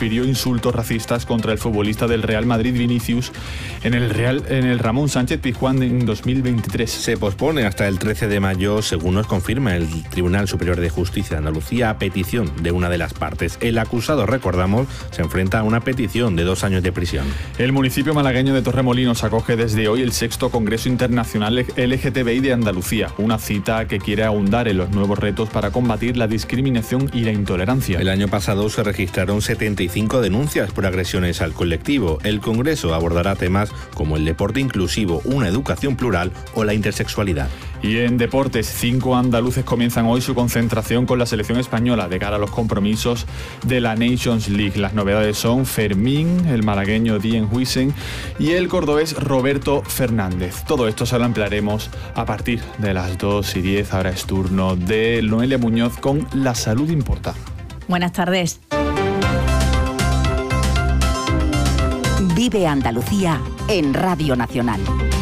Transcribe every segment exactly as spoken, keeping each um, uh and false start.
profirió insultos racistas contra el futbolista del Real Madrid Vinicius en el, Real, en el Ramón Sánchez Pizjuán en dos mil veintitrés. Se pospone hasta el trece de mayo, según nos confirma el Tribunal Superior de Justicia de Andalucía, a petición de una de las partes. El acusado, recordamos, se enfrenta a una petición de dos años de prisión. El municipio malagueño de Torremolinos acoge desde hoy el sexto Congreso Internacional L G T B I de Andalucía, una cita que quiere ahondar en los nuevos retos para combatir la discriminación y la intolerancia. El año pasado se registraron setenta y cinco denuncias por agresiones al colectivo. El Congreso abordará temas como el deporte inclusivo, una educación plural o la intersexualidad. Y en deportes, cinco andaluces comienzan hoy su concentración con la selección española de cara a los compromisos de la Nations League. Las novedades son Fermín, el malagueño Dien Huijsen y el cordobés Roberto Fernández. Todo esto se lo ampliaremos a partir de las dos y diez. Ahora es turno de Noelia Muñoz con La Salud Importa. Buenas tardes. Vive Andalucía en Radio Nacional.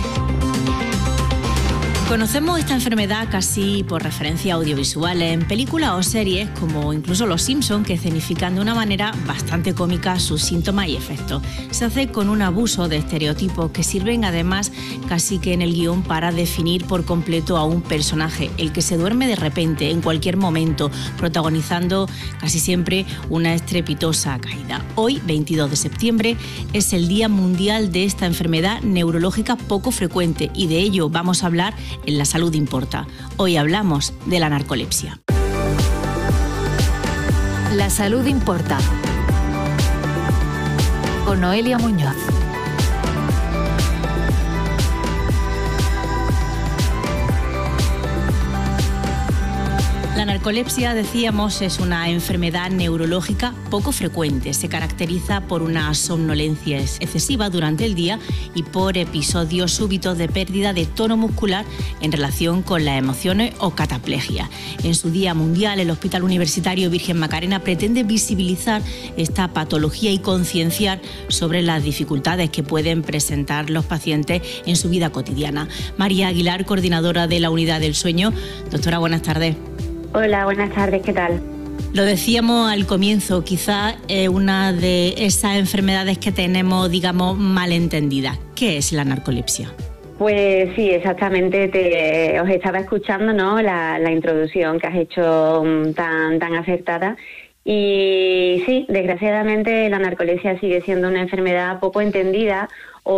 Conocemos esta enfermedad casi por referencia audiovisual en películas o series como incluso Los Simpson, que escenifican de una manera bastante cómica sus síntomas y efectos. Se hace con un abuso de estereotipos que sirven además casi que en el guión para definir por completo a un personaje, el que se duerme de repente en cualquier momento, protagonizando casi siempre una estrepitosa caída. Hoy, veintidós de septiembre, es el Día Mundial de esta enfermedad neurológica poco frecuente y de ello vamos a hablar en La Salud Importa. Hoy hablamos de la narcolepsia. La Salud Importa. Con Noelia Muñoz. La narcolepsia, decíamos, es una enfermedad neurológica poco frecuente. Se caracteriza por una somnolencia excesiva durante el día y por episodios súbitos de pérdida de tono muscular en relación con las emociones o cataplegia. En su Día Mundial, el Hospital Universitario Virgen Macarena pretende visibilizar esta patología y concienciar sobre las dificultades que pueden presentar los pacientes en su vida cotidiana. María Aguilar, coordinadora de la Unidad del Sueño. Doctora, buenas tardes. Hola, buenas tardes, ¿qué tal? Lo decíamos al comienzo, quizás eh, una de esas enfermedades que tenemos, digamos, malentendidas. ¿Qué es la narcolepsia? Pues sí, exactamente, te, os estaba escuchando, ¿no? La, la introducción que has hecho um, tan, tan acertada. Y sí, desgraciadamente la narcolepsia sigue siendo una enfermedad poco entendida o,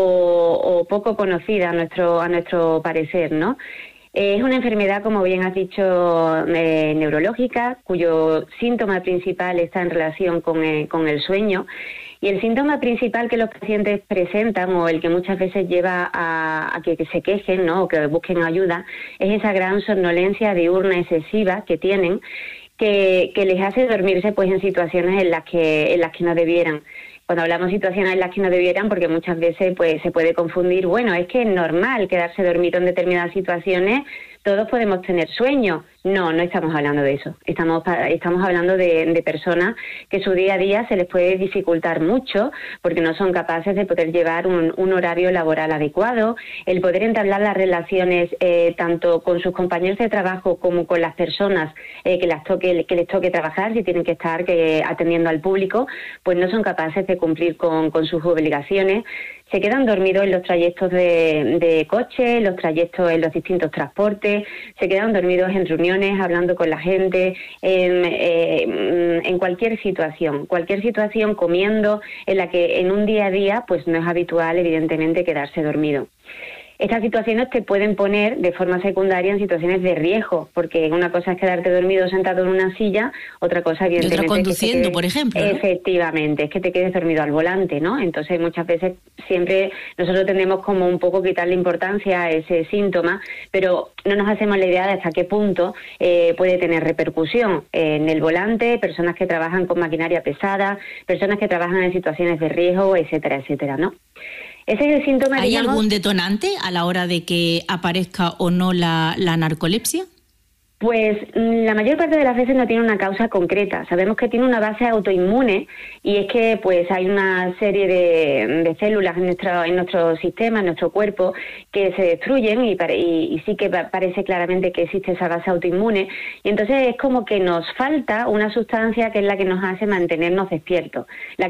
o poco conocida a nuestro, a nuestro parecer, ¿no? Es una enfermedad, como bien has dicho, eh, neurológica, cuyo síntoma principal está en relación con, eh, con el sueño. Y el síntoma principal que los pacientes presentan, o el que muchas veces lleva a, a que, que se quejen, ¿no?, o que busquen ayuda, es esa gran somnolencia diurna excesiva que tienen, que, que les hace dormirse pues en situaciones en las que, en las que no debieran. Cuando hablamos de situaciones en las que no debieran, porque muchas veces pues se puede confundir, bueno, es que es normal quedarse dormido en determinadas situaciones, todos podemos tener sueño. No, no estamos hablando de eso. Estamos estamos hablando de, de personas que su día a día se les puede dificultar mucho porque no son capaces de poder llevar un, un horario laboral adecuado, el poder entablar las relaciones eh, tanto con sus compañeros de trabajo como con las personas eh, que, las toque, que les toque trabajar, si tienen que estar que, atendiendo al público, pues no son capaces de cumplir con, con sus obligaciones. Se quedan dormidos en los trayectos de, de coche, los trayectos en los distintos transportes, se quedan dormidos en reuniones, hablando con la gente, en, eh, en cualquier situación, cualquier situación comiendo, en la que en un día a día pues no es habitual, evidentemente, quedarse dormido. Estas situaciones te pueden poner de forma secundaria en situaciones de riesgo, porque una cosa es quedarte dormido sentado en una silla, otra cosa evidentemente... Y otra conduciendo, es que quedes, por ejemplo, ¿no? Efectivamente, es que te quedes dormido al volante, ¿no? Entonces muchas veces siempre nosotros tendemos como un poco quitarle importancia a ese síntoma, pero no nos hacemos la idea de hasta qué punto eh, puede tener repercusión en el volante, personas que trabajan con maquinaria pesada, personas que trabajan en situaciones de riesgo, etcétera, etcétera, ¿no? Ese es el síntoma, ¿Hay digamos, algún detonante a la hora de que aparezca o no la, la narcolepsia? Pues la mayor parte de las veces no tiene una causa concreta. Sabemos que tiene una base autoinmune y es que pues hay una serie de, de células en nuestro, en nuestro sistema, en nuestro cuerpo, que se destruyen y, y, y sí que parece claramente que existe esa base autoinmune. Y entonces es como que nos falta una sustancia que es la que nos hace mantenernos despiertos. La